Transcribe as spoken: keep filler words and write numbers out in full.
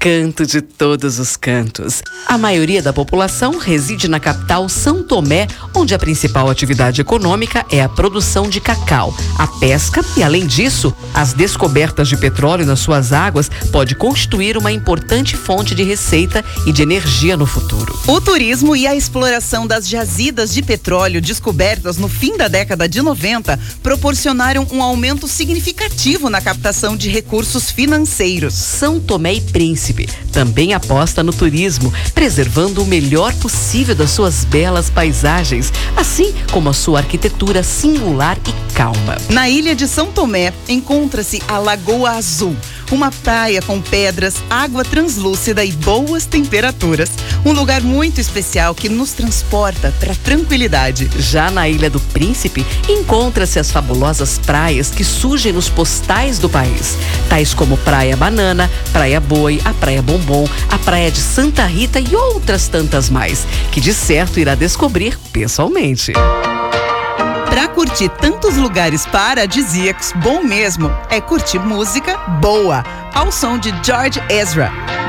canto de todos os cantos. A maioria da população reside na capital São Tomé, onde a principal atividade econômica é a produção de cacau, a pesca e, além disso, as descobertas de petróleo nas suas águas pode constituir uma importante fonte de receita e de energia no futuro. O turismo e a exploração das jazidas de petróleo descobertas no fim da década de noventa proporcionaram um aumento significativo na captação de recursos financeiros. São Tomé e Príncipe também aposta no turismo, preservando o melhor possível das suas belas paisagens, assim como a sua arquitetura singular e calma. Na ilha de São Tomé encontra-se a Lagoa Azul, uma praia com pedras, água translúcida e boas temperaturas. Um lugar muito especial que nos transporta para a tranquilidade. Já na Ilha do Príncipe, encontra-se as fabulosas praias que surgem nos postais do país, tais como Praia Banana, Praia Boi, a Praia Bombom, a Praia de Santa Rita e outras tantas mais, que de certo irá descobrir pessoalmente. Para curtir tantos lugares paradisíacos, bom mesmo é curtir música boa, ao som de George Ezra.